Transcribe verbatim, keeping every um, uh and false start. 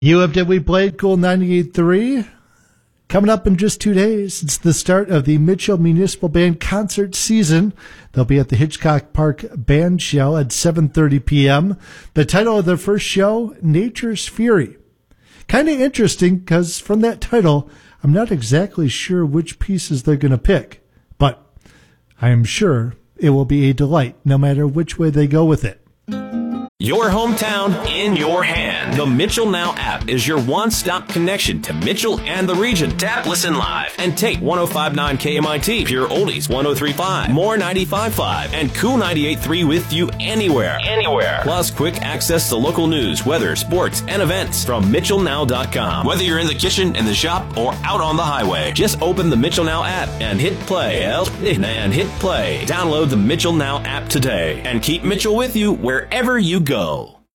U of W played Cool ninety-eight point three. Coming up in just two days, it's the start of the Mitchell Municipal Band concert season. They'll be at the Hitchcock Park Band Shell at seven thirty p.m. The title of their first show, Nature's Fury. Kind of interesting because from that title, I'm not exactly sure which pieces they're going to pick, but I am sure it will be a delight no matter which way they go with it. Your hometown in your hand. The Mitchell Now app is your one-stop connection to Mitchell and the region. Tap, listen live, and take one oh five point nine K M I T, Pure Oldies one oh three point five, More ninety-five point five, and Cool ninety-eight point three with you anywhere. Anywhere. Plus quick access to local news, weather, sports, and events from Mitchell Now dot com. Whether you're in the kitchen, in the shop, or out on the highway, just open the Mitchell Now app and hit play. And hit play. Download the Mitchell Now app today and keep Mitchell with you wherever you go. Go.